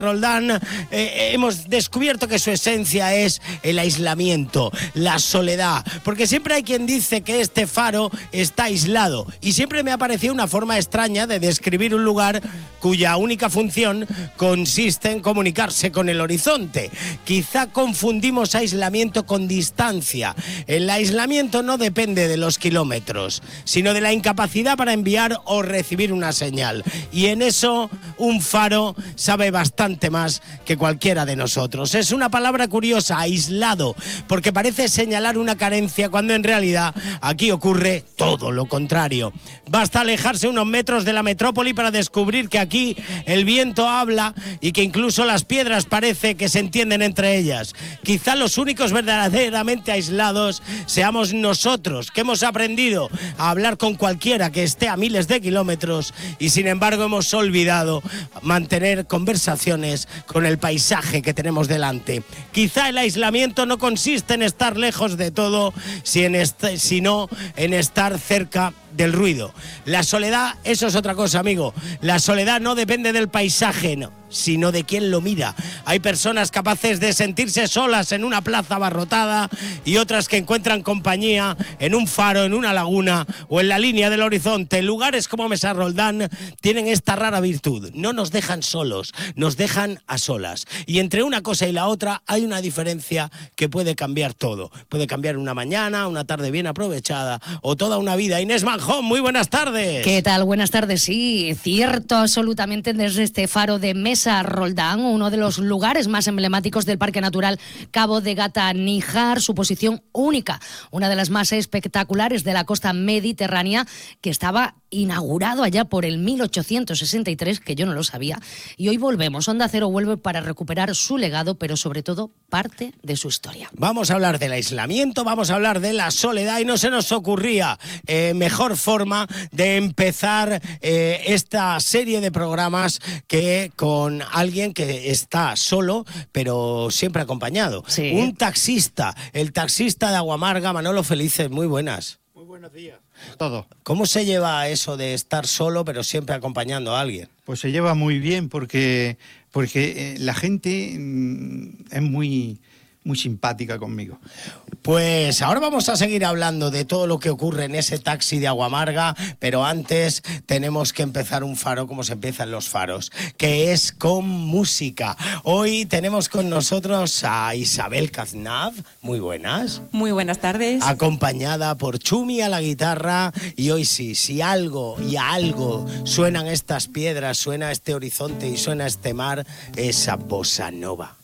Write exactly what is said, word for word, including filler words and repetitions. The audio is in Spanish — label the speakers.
Speaker 1: Roldán, eh, hemos descubierto que su esencia es el aislamiento, la soledad, porque siempre hay quien dice que este faro está aislado y siempre me ha parecido una forma extraña de describir un lugar cuya única función consiste en comunicarse con el horizonte. Quizá confundimos aislamiento con distancia. El aislamiento no depende de los kilómetros, sino de la incapacidad para enviar o recibir una señal, y en eso un faro sabe bastante más que cualquiera de nosotros. Es una palabra curiosa, aislado, porque parece señalar una carencia cuando en realidad aquí ocurre todo lo contrario. Basta alejarse unos metros de la metrópoli para descubrir que aquí el viento habla y que incluso las piedras parece que se entienden entre ellas. Quizá los únicos verdaderamente aislados seamos nosotros, que hemos aprendido a hablar con cualquiera que esté a miles de kilómetros y sin embargo hemos olvidado mantener conversaciones con el paisaje que tenemos delante. Quizá el aislamiento no consiste en estar lejos de todo, sino en estar cerca del ruido. La soledad, eso es otra cosa, amigo. La soledad no depende del paisaje, no, sino de quien lo mira. Hay personas capaces de sentirse solas en una plaza abarrotada y otras que encuentran compañía en un faro, en una laguna o en la línea del horizonte. Lugares como Mesa Roldán tienen esta rara virtud. No nos dejan solos, nos dejan a solas. Y entre una cosa y la otra hay una diferencia que puede cambiar todo. Puede cambiar una mañana, una tarde bien aprovechada o toda una vida. Inés Manjón, muy buenas tardes.
Speaker 2: ¿Qué tal? Buenas tardes, sí, cierto absolutamente desde este faro de Mesa Roldán, uno de los lugares más emblemáticos del Parque Natural Cabo de Gata-Níjar, su posición única, una de las más espectaculares de la costa mediterránea, que estaba inaugurado allá por el mil ochocientos sesenta y tres, que yo no lo sabía, y hoy volvemos. Onda Cero vuelve para recuperar su legado, pero sobre todo parte de su historia.
Speaker 1: Vamos a hablar del aislamiento, vamos a hablar de la soledad y no se nos ocurría eh, mejor forma de empezar eh, esta serie de programas que con alguien que está solo, pero siempre acompañado.
Speaker 2: Sí.
Speaker 1: Un taxista, el taxista de Aguamarga, Manolo Felices, muy buenas.
Speaker 3: Muy buenos días. Todo.
Speaker 1: ¿Cómo se lleva eso de estar solo pero siempre acompañando a alguien?
Speaker 3: Pues se lleva muy bien porque, porque la gente es muy, muy simpática conmigo.
Speaker 1: Pues ahora vamos a seguir hablando de todo lo que ocurre en ese taxi de Aguamarga, pero antes tenemos que empezar un faro como se empiezan los faros, que es con música. Hoy tenemos con nosotros a Isabel Caznab, muy buenas.
Speaker 4: Muy buenas tardes.
Speaker 1: Acompañada por Chumi a la guitarra, y hoy sí, si algo y a algo suenan estas piedras, suena este horizonte y suena este mar, es a bossa nova.